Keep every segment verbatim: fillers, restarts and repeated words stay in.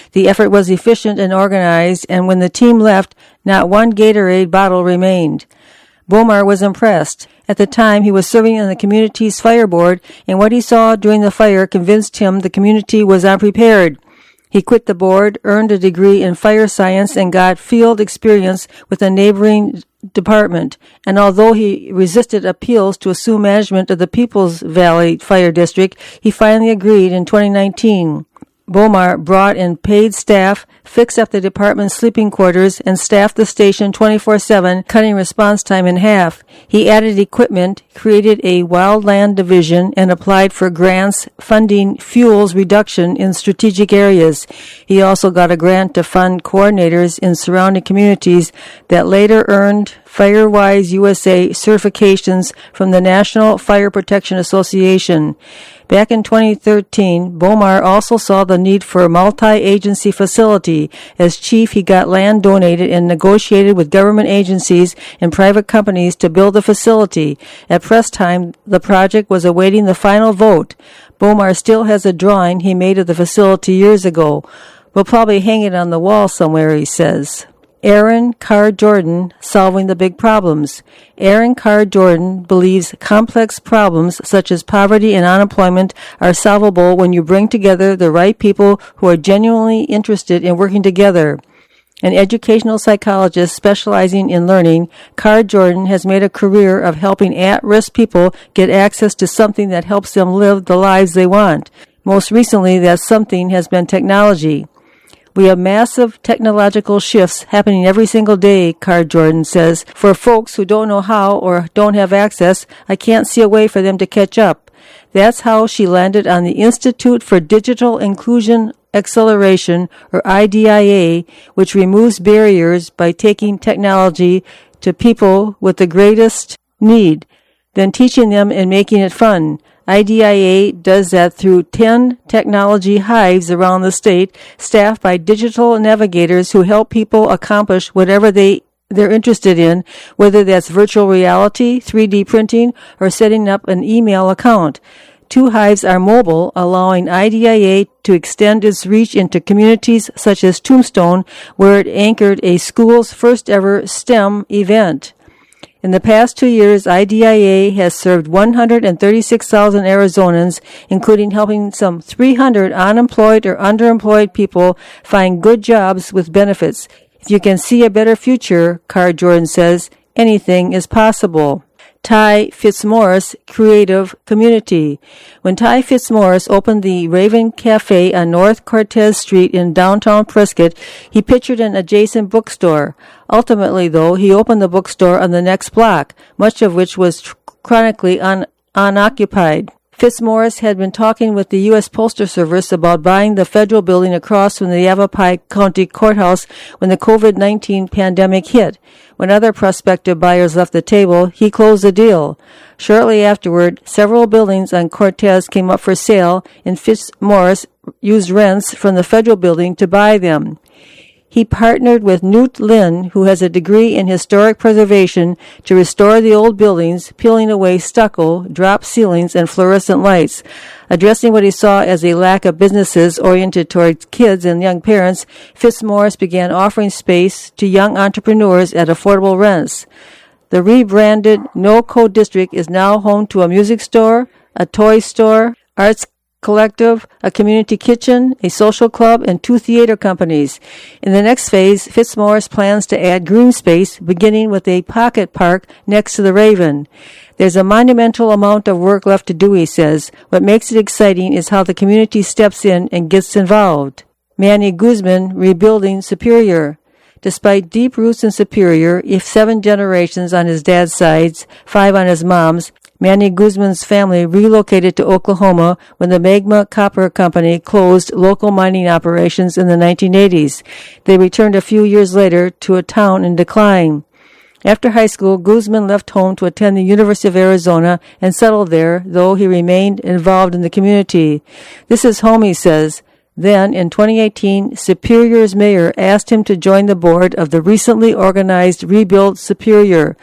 The effort was efficient and organized, and when the team left, not one Gatorade bottle remained. Bomar was impressed. At the time, he was serving on the community's fire board, and what he saw during the fire convinced him the community was unprepared. He quit the board, earned a degree in fire science, and got field experience with a neighboring department. And although he resisted appeals to assume management of the Peoples Valley Fire District, he finally agreed in twenty nineteen. Bomar brought in paid staff, fixed up the department's sleeping quarters, and staffed the station twenty-four seven, cutting response time in half. He added equipment, created a wildland division, and applied for grants funding fuels reduction in strategic areas. He also got a grant to fund coordinators in surrounding communities that later earned FireWise U S A certifications from the National Fire Protection Association. Back in twenty thirteen, Bomar also saw the need for a multi-agency facility. As chief, he got land donated and negotiated with government agencies and private companies to build the facility. At press time, the project was awaiting the final vote. Bomar still has a drawing he made of the facility years ago. We'll probably hang it on the wall somewhere, he says. Aaron Carr Jordan, solving the big problems. Aaron Carr Jordan believes complex problems such as poverty and unemployment are solvable when you bring together the right people who are genuinely interested in working together. An educational psychologist specializing in learning, Carr Jordan has made a career of helping at-risk people get access to something that helps them live the lives they want. Most recently, that something has been technology. We have massive technological shifts happening every single day, Carr Jordan says. For folks who don't know how or don't have access, I can't see a way for them to catch up. That's how she landed on the Institute for Digital Inclusion Acceleration, or I D I A, which removes barriers by taking technology to people with the greatest need, then teaching them and making it fun. I D I A does that through ten technology hives around the state, staffed by digital navigators who help people accomplish whatever they, they're interested in, whether that's virtual reality, three D printing, or setting up an email account. Two hives are mobile, allowing I D I A to extend its reach into communities such as Tombstone, where it anchored a school's first ever STEM event. In the past two years, I D I A has served one hundred thirty-six thousand Arizonans, including helping some three hundred unemployed or underemployed people find good jobs with benefits. If you can see a better future, Carr Jordan says, anything is possible. Ty Fitzmaurice Creative Community. When Ty Fitzmaurice opened the Raven Cafe on North Cortez Street in downtown Prescott, he pictured an adjacent bookstore. Ultimately, though, he opened the bookstore on the next block, much of which was tr- chronically un- unoccupied. Fitzmaurice had been talking with the U S Postal Service about buying the federal building across from the Yavapai County Courthouse when the covid nineteen pandemic hit. When other prospective buyers left the table, he closed the deal. Shortly afterward, several buildings on Cortez came up for sale, and Fitzmaurice used rents from the federal building to buy them. He partnered with Newt Lynn, who has a degree in historic preservation, to restore the old buildings, peeling away stucco, drop ceilings, and fluorescent lights. Addressing what he saw as a lack of businesses oriented toward kids and young parents, Fitzmaurice began offering space to young entrepreneurs at affordable rents. The rebranded No Code District is now home to a music store, a toy store, arts collective, a community kitchen, a social club, and two theater companies. In the next phase, Fitzmaurice plans to add green space, beginning with a pocket park next to the Raven. There's a monumental amount of work left to do, he says. What makes it exciting is how the community steps in and gets involved. Manny Guzman, rebuilding Superior. Despite deep roots in Superior, if seven generations on his dad's sides, five on his mom's, Manny Guzman's family relocated to Oklahoma when the Magma Copper Company closed local mining operations in the nineteen eighties. They returned a few years later to a town in decline. After high school, Guzman left home to attend the University of Arizona and settled there, though he remained involved in the community. This is home, he says. Then, in twenty eighteen, Superior's mayor asked him to join the board of the recently organized Rebuild Superior.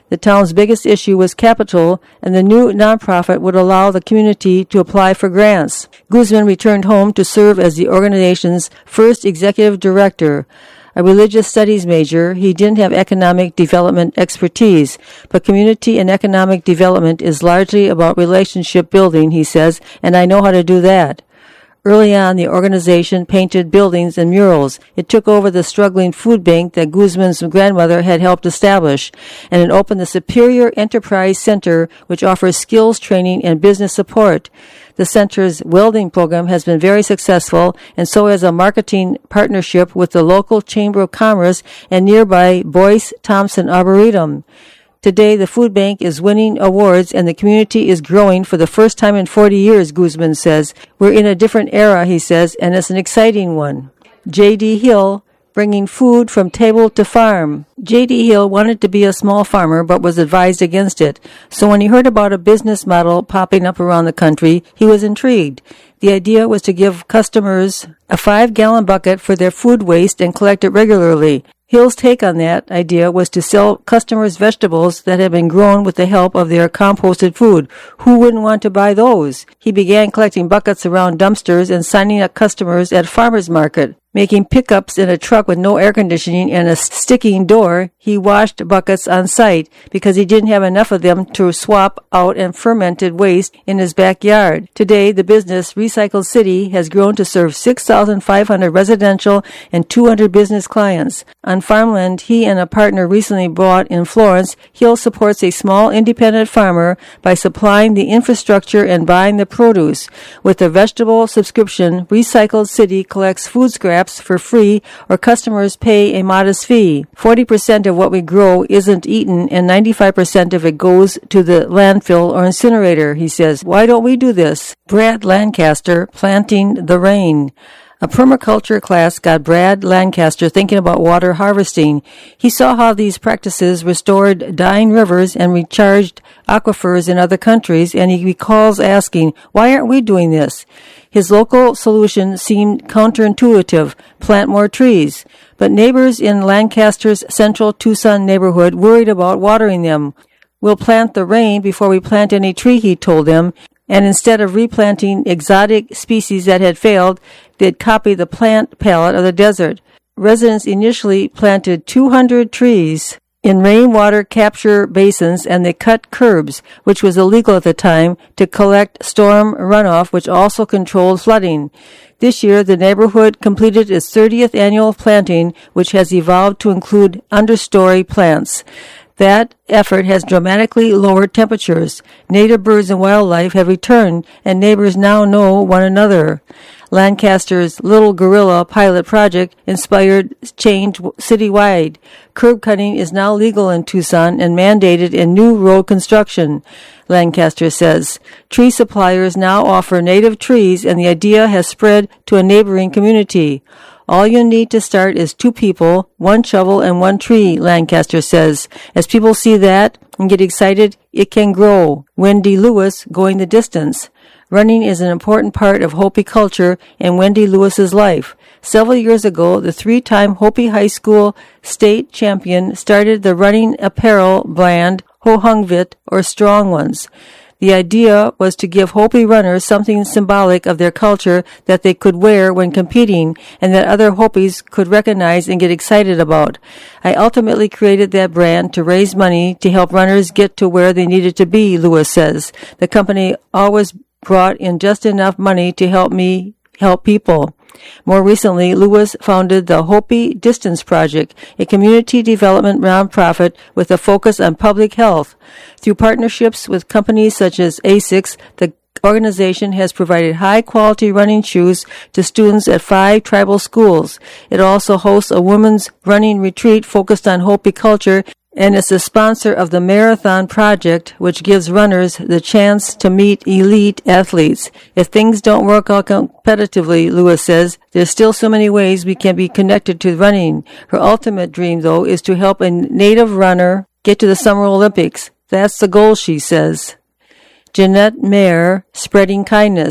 The town's biggest issue was capital, and the new nonprofit would allow the community to apply for grants. Guzman returned home to serve as the organization's first executive director. A religious studies major, he didn't have economic development expertise, but community and economic development is largely about relationship building, he says, and I know how to do that. Early on, the organization painted buildings and murals. It took over the struggling food bank that Guzman's grandmother had helped establish, and it opened the Superior Enterprise Center, which offers skills training and business support. The center's welding program has been very successful, and so has a marketing partnership with the local Chamber of Commerce and nearby Boyce Thompson Arboretum. Today, the food bank is winning awards and the community is growing for the first time in forty years, Guzman says. We're in a different era, he says, and it's an exciting one. J D. Hill, bringing food from table to farm. J D. Hill wanted to be a small farmer but was advised against it. So when he heard about a business model popping up around the country, he was intrigued. The idea was to give customers a five-gallon bucket for their food waste and collect it regularly. Hill's take on that idea was to sell customers vegetables that had been grown with the help of their composted food. Who wouldn't want to buy those? He began collecting buckets around dumpsters and signing up customers at farmers market. Making pickups in a truck with no air conditioning and a sticking door, he washed buckets on site because he didn't have enough of them to swap out and fermented waste in his backyard. Today, the business Recycled City has grown to serve six thousand five hundred residential and two hundred business clients. On farmland he and a partner recently bought in Florence, Hill supports a small independent farmer by supplying the infrastructure and buying the produce. With a vegetable subscription, Recycled City collects food scraps for free, or customers pay a modest fee. forty percent of what we grow isn't eaten, and ninety-five percent of it goes to the landfill or incinerator, he says. Why don't we do this? Brad Lancaster, Planting the Rain. A permaculture class got Brad Lancaster thinking about water harvesting. He saw how these practices restored dying rivers and recharged aquifers in other countries, and he recalls asking, why aren't we doing this? His local solution seemed counterintuitive, plant more trees. But neighbors in Lancaster's central Tucson neighborhood worried about watering them. We'll plant the rain before we plant any tree, he told them. And instead of replanting exotic species that had failed, they'd copy the plant palette of the desert. Residents initially planted two hundred trees in rainwater capture basins, and they cut curbs, which was illegal at the time, to collect storm runoff, which also controlled flooding. This year, the neighborhood completed its thirtieth annual planting, which has evolved to include understory plants. That effort has dramatically lowered temperatures. Native birds and wildlife have returned, and neighbors now know one another. Lancaster's Little Gorilla pilot project inspired change citywide. Curb cutting is now legal in Tucson and mandated in new road construction, Lancaster says. Tree suppliers now offer native trees, and the idea has spread to a neighboring community. All you need to start is two people, one shovel, and one tree, Lancaster says. As people see that and get excited, it can grow. Wendy Lewis, going the distance. Running is an important part of Hopi culture and Wendy Lewis's life. Several years ago, the three-time Hopi High School state champion started the running apparel brand Hohungvit, or Strong Ones. The idea was to give Hopi runners something symbolic of their culture that they could wear when competing and that other Hopis could recognize and get excited about. I ultimately created that brand to raise money to help runners get to where they needed to be, Lewis says. The company always brought in just enough money to help me help people. More recently, Lewis founded the Hopi Distance Project, a community development nonprofit with a focus on public health. Through partnerships with companies such as ASICS, the organization has provided high-quality running shoes to students at five tribal schools. It also hosts a women's running retreat focused on Hopi culture, and is the sponsor of the Marathon Project, which gives runners the chance to meet elite athletes. If things don't work out competitively, Lewis says, there's still so many ways we can be connected to running. Her ultimate dream, though, is to help a native runner get to the Summer Olympics. That's the goal, she says. Jeanette Mayer, spreading kindness.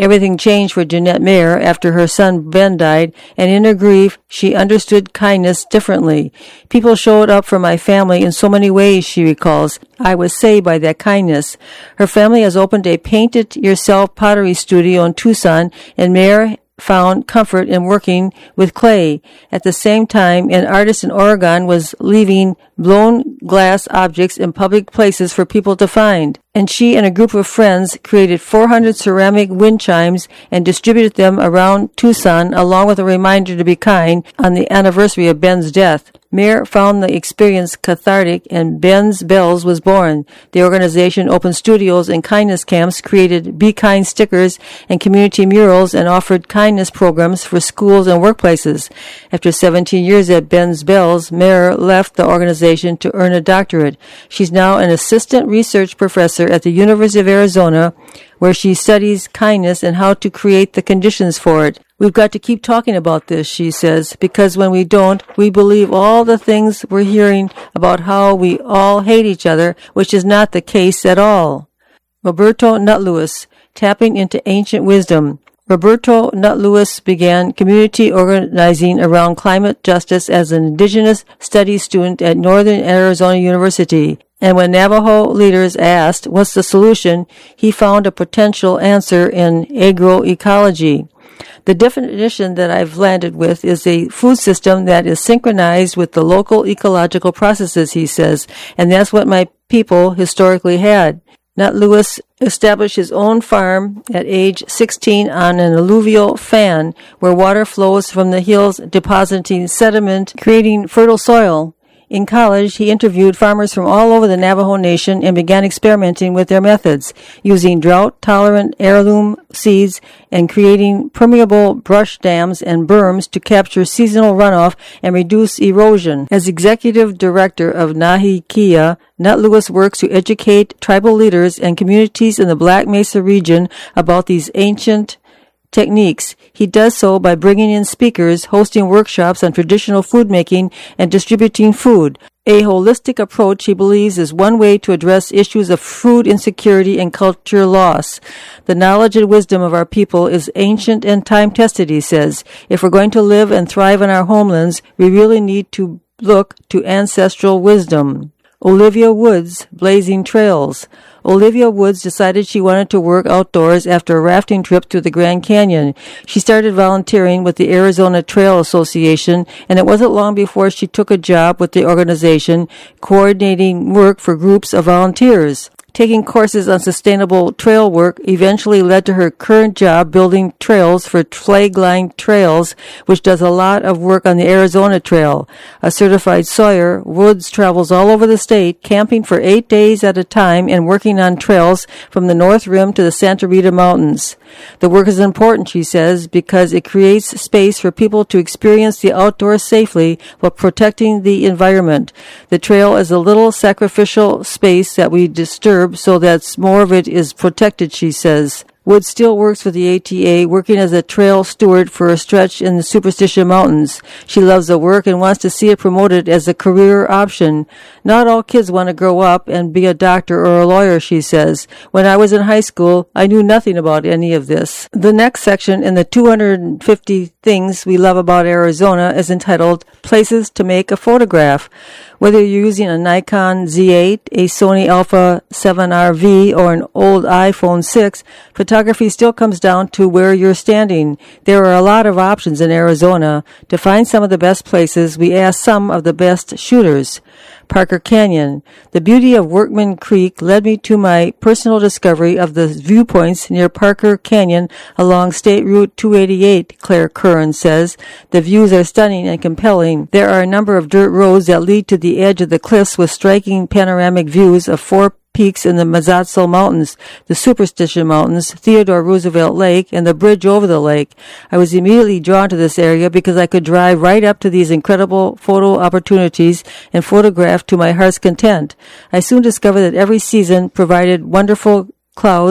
Everything changed for Jeanette Mayer after her son Ben died, and in her grief, she understood kindness differently. People showed up for my family in so many ways, she recalls. I was saved by that kindness. Her family has opened a paint-it-yourself pottery studio in Tucson, and Mayer found comfort in working with clay. At the same time, an artist in Oregon was leaving blown glass objects in public places for people to find, and she and a group of friends created four hundred ceramic wind chimes and distributed them around Tucson, along with a reminder to be kind on the anniversary of Ben's death. Mayer found the experience cathartic, and Ben's Bells was born. The organization opened studios and kindness camps, created Be Kind stickers and community murals, and offered kindness programs for schools and workplaces. After seventeen years at Ben's Bells, Mayer left the organization to earn a doctorate. She's now an assistant research professor at the University of Arizona, where she studies kindness and how to create the conditions for it. We've got to keep talking about this, she says, because when we don't, we believe all the things we're hearing about how we all hate each other, which is not the case at all. Roberto Nutt-Lewis, tapping into ancient wisdom. Roberto Nutt-Lewis began community organizing around climate justice as an indigenous studies student at Northern Arizona University. And when Navajo leaders asked, what's the solution, he found a potential answer in agroecology. The definition that I've landed with is a food system that is synchronized with the local ecological processes, he says, and that's what my people historically had. Nutt-Lewis established his own farm at age sixteen on an alluvial fan where water flows from the hills, depositing sediment, creating fertile soil. In college, he interviewed farmers from all over the Navajo Nation and began experimenting with their methods, using drought-tolerant heirloom seeds and creating permeable brush dams and berms to capture seasonal runoff and reduce erosion. As executive director of Nahikia, Nutt-Lewis works to educate tribal leaders and communities in the Black Mesa region about these ancient techniques. He does so by bringing in speakers, hosting workshops on traditional food making, and distributing food. A holistic approach, he believes, is one way to address issues of food insecurity and culture loss. The knowledge and wisdom of our people is ancient and time-tested, he says. If we're going to live and thrive in our homelands, we really need to look to ancestral wisdom. Olivia Woods, Blazing Trails. Olivia Woods decided she wanted to work outdoors after a rafting trip through the Grand Canyon. She started volunteering with the Arizona Trail Association, and it wasn't long before she took a job with the organization, coordinating work for groups of volunteers. Taking courses on sustainable trail work eventually led to her current job building trails for Flag-Line Trails, which does a lot of work on the Arizona Trail. A certified sawyer, Woods travels all over the state, camping for eight days at a time and working on trails from the North Rim to the Santa Rita Mountains. The work is important, she says, because it creates space for people to experience the outdoors safely while protecting the environment. The trail is a little sacrificial space that we disturb so that more of it is protected, she says. Wood still works for the A T A, working as a trail steward for a stretch in the Superstition Mountains. She loves the work and wants to see it promoted as a career option. Not all kids want to grow up and be a doctor or a lawyer, she says. When I was in high school, I knew nothing about any of this. The next section in the two hundred fifty Things We Love About Arizona is entitled Places to Make a Photograph. Whether you're using a Nikon Z eight, a Sony Alpha seven R V, or an old iPhone six, photography still comes down to where you're standing. There are a lot of options in Arizona. To find some of the best places, we asked some of the best shooters. Parker Canyon. The beauty of Workman Creek led me to my personal discovery of the viewpoints near Parker Canyon along State Route two eighty-eight, Claire Curran says. The views are stunning and compelling. There are a number of dirt roads that lead to the edge of the cliffs with striking panoramic views of four peaks in the Mazatzel Mountains, the Superstition Mountains, Theodore Roosevelt Lake, and the bridge over the lake. I was immediately drawn to this area because I could drive right up to these incredible photo opportunities and photograph to my heart's content. I soon discovered that every season provided wonderful clouds,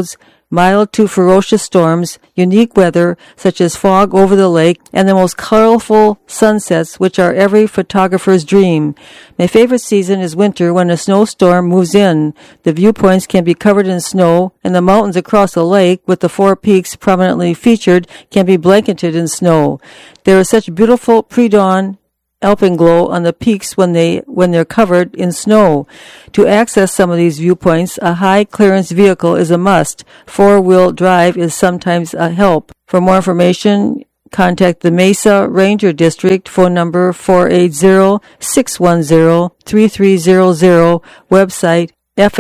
mild to ferocious storms, unique weather such as fog over the lake, and the most colorful sunsets which are every photographer's dream. My favorite season is winter when a snowstorm moves in. The viewpoints can be covered in snow, and the mountains across the lake, with the four peaks prominently featured, can be blanketed in snow. There is such beautiful pre-dawn alpenglow on the peaks when they when they're covered in snow. To access some of these viewpoints, a high clearance vehicle is a must. Four-wheel drive is sometimes a help. For more information, contact the Mesa Ranger District, phone number four eight zero, six one zero, three three zero zero, website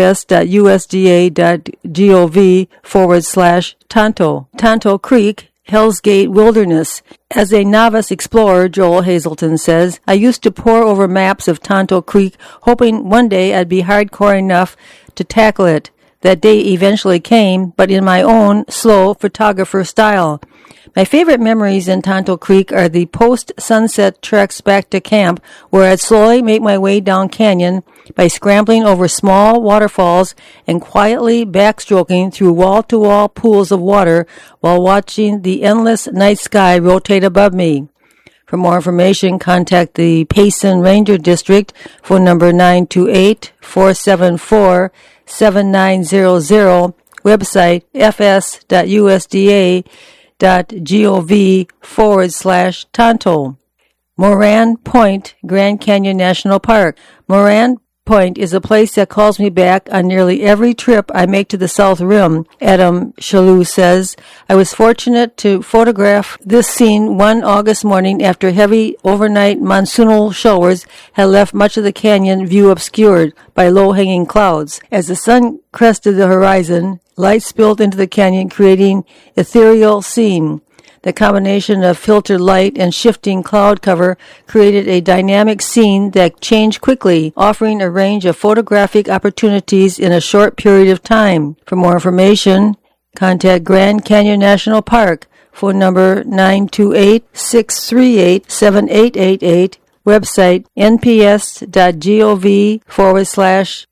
fs.usda.gov forward slash Tonto. Tonto Creek, Hell's Gate Wilderness. As a novice explorer, Joel Hazelton says, I used to pore over maps of Tonto Creek, hoping one day I'd be hardcore enough to tackle it. That day eventually came, but in my own slow photographer style. My favorite memories in Tonto Creek are the post-sunset treks back to camp, where I'd slowly make my way down canyon by scrambling over small waterfalls and quietly backstroking through wall-to-wall pools of water while watching the endless night sky rotate above me. For more information, contact the Payson Ranger District, phone number nine two eight, four seven four, seven nine zero zero, website fs.usda.gov forward slash Tonto. Moran Point, Grand Canyon National Park. Moran Point is a place that calls me back on nearly every trip I make to the South Rim, Adam Shalou says. I was fortunate to photograph this scene one August morning after heavy overnight monsoonal showers had left much of the canyon view obscured by low-hanging clouds. As the sun crested the horizon, light spilled into the canyon, creating ethereal scene. The combination of filtered light and shifting cloud cover created a dynamic scene that changed quickly, offering a range of photographic opportunities in a short period of time. For more information, contact Grand Canyon National Park, phone number nine two eight, six three eight, seven eight eight eight, website nps.gov forward slash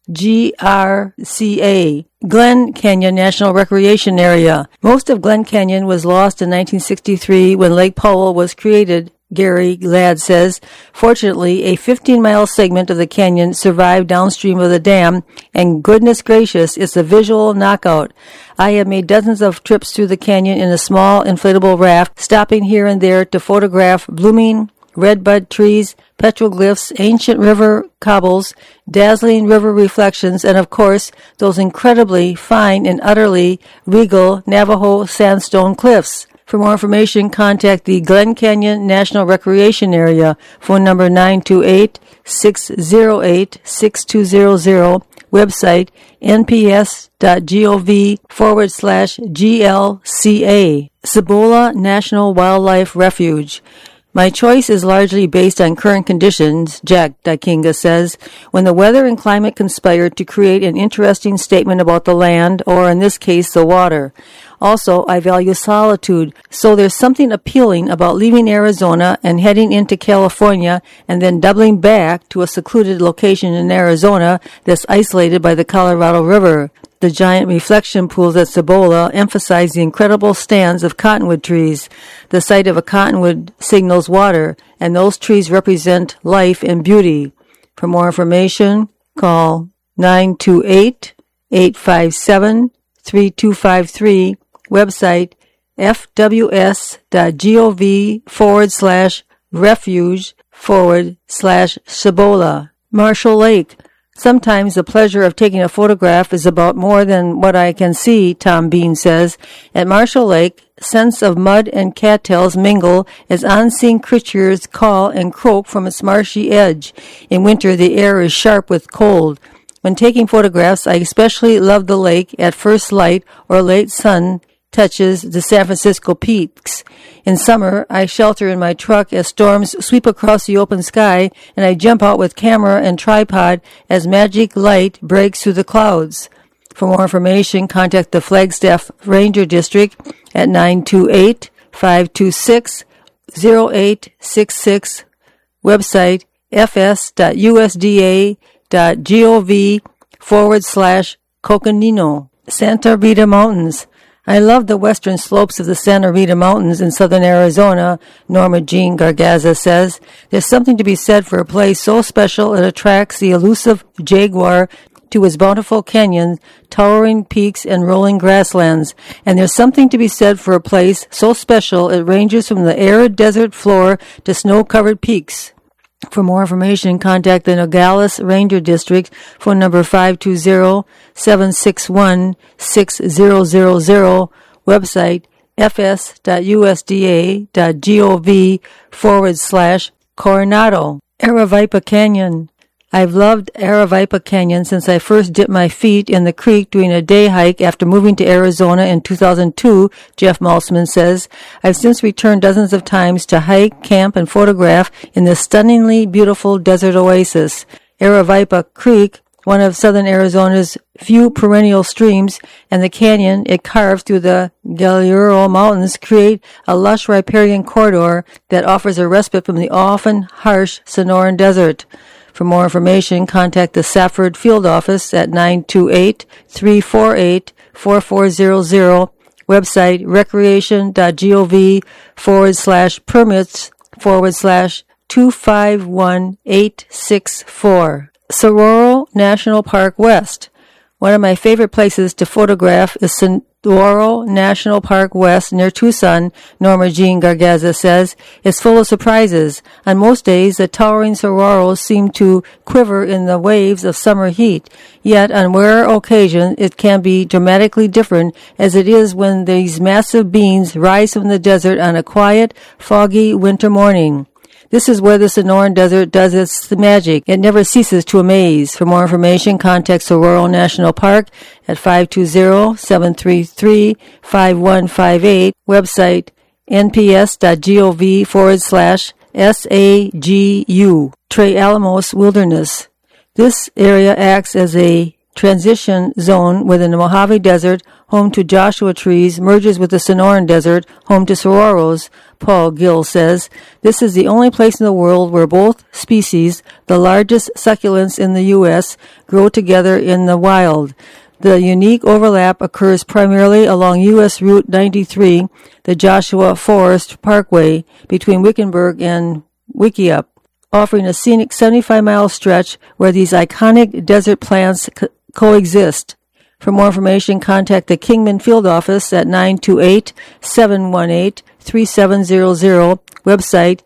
GRCA. Glen Canyon National Recreation Area. Most of Glen Canyon was lost in nineteen sixty-three when Lake Powell was created, Gary Ladd says. Fortunately, a fifteen-mile segment of the canyon survived downstream of the dam, and goodness gracious, it's a visual knockout. I have made dozens of trips through the canyon in a small inflatable raft, stopping here and there to photograph blooming redbud trees, petroglyphs, ancient river cobbles, dazzling river reflections, and of course, those incredibly fine and utterly regal Navajo sandstone cliffs. For more information, contact the Glen Canyon National Recreation Area, phone number nine two eight, six zero eight, six two zero zero, website nps.gov forward slash GLCA. Cibola National Wildlife Refuge. My choice is largely based on current conditions, Jack Dykinga says, when the weather and climate conspired to create an interesting statement about the land, or in this case, the water. Also, I value solitude, so there's something appealing about leaving Arizona and heading into California and then doubling back to a secluded location in Arizona that's isolated by the Colorado River. The giant reflection pools at Cibola emphasize the incredible stands of cottonwood trees. The sight of a cottonwood signals water, and those trees represent life and beauty. For more information, call nine two eight, eight five seven, three two five three, website fws.gov forward slash refuge forward slash Cibola. Marshall Lake. Sometimes the pleasure of taking a photograph is about more than what I can see, Tom Bean says. At Marshall Lake, scents of mud and cattails mingle as unseen creatures call and croak from its marshy edge. In winter, the air is sharp with cold. When taking photographs, I especially love the lake at first light or late sun touches the San Francisco peaks. In summer, I shelter in my truck as storms sweep across the open sky, and I jump out with camera and tripod as magic light breaks through the clouds. For more information, contact the Flagstaff Ranger District at nine two eight, five two six, zero eight six six, website fs.usda.gov forward slash Coconino. Santa Rita Mountains. I love the western slopes of the Santa Rita Mountains in southern Arizona, Norma Jean Gargaza says. There's something to be said for a place so special it attracts the elusive jaguar to its bountiful canyons, towering peaks, and rolling grasslands. And there's something to be said for a place so special it ranges from the arid desert floor to snow-covered peaks. For more information, contact the Nogales Ranger District, phone number five two zero, seven six one, six zero zero zero, website fs.usda.gov forward slash Coronado. Aravaipa Canyon. I've loved Aravaipa Canyon since I first dipped my feet in the creek doing a day hike after moving to Arizona in two thousand two, Jeff Maltzman says. I've since returned dozens of times to hike, camp, and photograph in this stunningly beautiful desert oasis. Aravaipa Creek, one of southern Arizona's few perennial streams, and the canyon it carves through the Galiuro Mountains create a lush riparian corridor that offers a respite from the often harsh Sonoran Desert. For more information, contact the Safford Field Office at nine two eight, three four eight, four four zero zero, website recreation.gov forward slash permits forward slash two five one eight six four. Saguaro National Park West. One of my favorite places to photograph is Saguaro National Park West near Tucson, Norma Jean Gargaza says. It's full of surprises. On most days, the towering saguaros seem to quiver in the waves of summer heat. Yet, on rare occasions, it can be dramatically different, as it is when these massive beings rise from the desert on a quiet, foggy winter morning. This is where the Sonoran Desert does its magic. It never ceases to amaze. For more information, contact Saguaro National Park at five two zero, seven three three, five one five eight, website nps.gov forward slash SAGU. Tres Alamos Wilderness. This area acts as a transition zone within the Mojave Desert, home to Joshua trees, merges with the Sonoran Desert, home to saguaros. Paul Gill says, this is the only place in the world where both species, the largest succulents in the U S, grow together in the wild. The unique overlap occurs primarily along U S Route ninety-three, the Joshua Forest Parkway, between Wickenburg and Wickiup, offering a scenic seventy-five mile stretch where these iconic desert plants co- coexist. For more information, contact the Kingman Field Office at nine two eight, seven one eight, three seven zero zero, website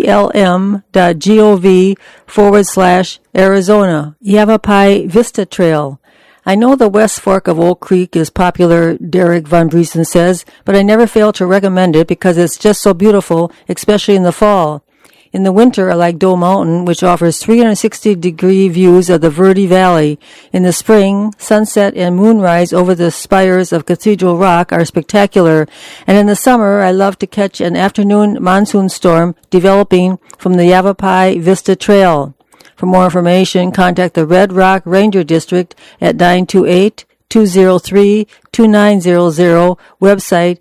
blm.gov forward slash Arizona. Yavapai Vista Trail. I know the West Fork of Oak Creek is popular, Derek Von Briesen says, but I never fail to recommend it because it's just so beautiful, especially in the fall. In the winter, I like Doe Mountain, which offers three hundred sixty degree views of the Verde Valley. In the spring, sunset and moonrise over the spires of Cathedral Rock are spectacular. And in the summer, I love to catch an afternoon monsoon storm developing from the Yavapai Vista Trail. For more information, contact the Red Rock Ranger District at nine two eight, two zero three, two nine zero zero, website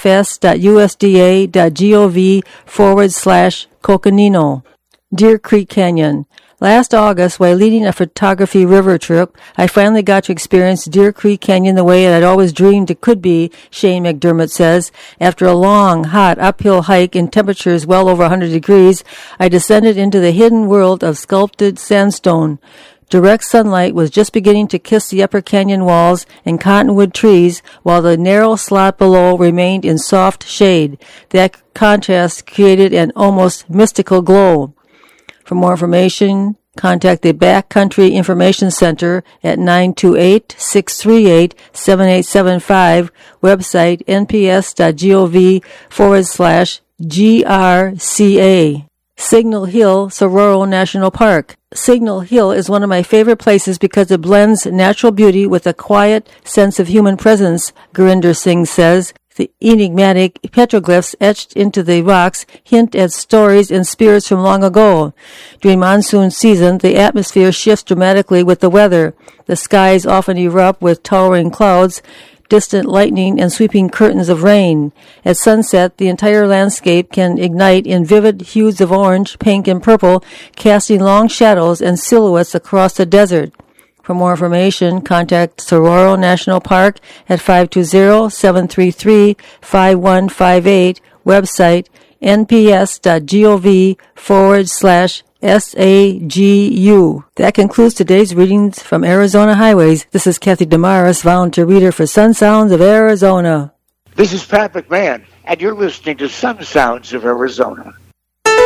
fs.usda.gov forward slash Coconino. Deer Creek Canyon. Last August, while leading a photography river trip, I finally got to experience Deer Creek Canyon the way I'd always dreamed it could be, Shane McDermott says. After a long, hot, uphill hike in temperatures well over one hundred degrees, I descended into the hidden world of sculpted sandstone. Direct sunlight was just beginning to kiss the upper canyon walls and cottonwood trees, while the narrow slot below remained in soft shade. That contrast created an almost mystical glow. For more information, contact the Backcountry Information Center at nine two eight, six three eight, seven eight seven five, website nps.gov forward slash GRCA. Signal Hill, Saguaro National Park. Signal Hill is one of my favorite places because it blends natural beauty with a quiet sense of human presence, Gurinder Singh says. The enigmatic petroglyphs etched into the rocks hint at stories and spirits from long ago. During monsoon season, the atmosphere shifts dramatically with the weather. The skies often erupt with towering clouds, distant lightning, and sweeping curtains of rain. At sunset, the entire landscape can ignite in vivid hues of orange, pink, and purple, casting long shadows and silhouettes across the desert. For more information, contact Saguaro National Park at five two zero, seven three three, five one five eight, website nps.gov forward slash S A G U. That concludes today's readings from Arizona Highways. This is Kathy Damaris, volunteer reader for Sun Sounds of Arizona. This is Pat McMahon, and you're listening to Sun Sounds of Arizona.